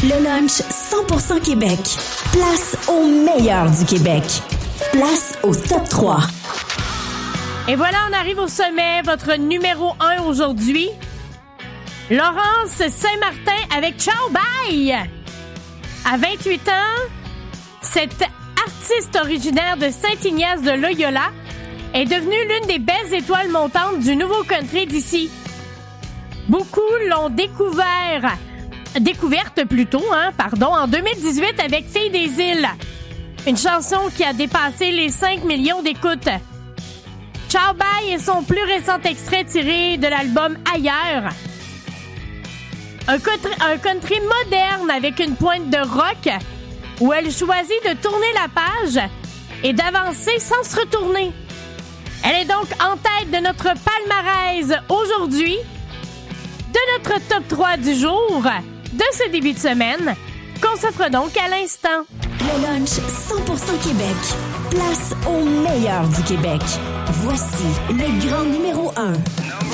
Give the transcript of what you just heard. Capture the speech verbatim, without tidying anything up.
Le lunch cent pour cent Québec. Place au meilleur du Québec. Place au top trois. Et voilà, on arrive au sommet. Votre numéro un aujourd'hui. Laurence Saint-Martin avec Ciao Bye. À vingt-huit ans, cette artiste originaire de Saint-Ignace de Loyola est devenue l'une des belles étoiles montantes du nouveau country d'ici. Beaucoup l'ont découvert, découverte plutôt, hein, pardon, en deux mille dix-huit avec Fille des îles. Une chanson qui a dépassé les cinq millions d'écoutes. Ciao Bye est son plus récent extrait tiré de l'album Ailleurs. Un country, un country moderne avec une pointe de rock où elle choisit de tourner la page et d'avancer sans se retourner. Elle est donc en tête de notre palmarès aujourd'hui, de notre top trois du jour, de ce début de semaine, qu'on s'offre donc à l'instant. Le lunch cent pour cent Québec. Place au meilleur du Québec. Voici le grand numéro un.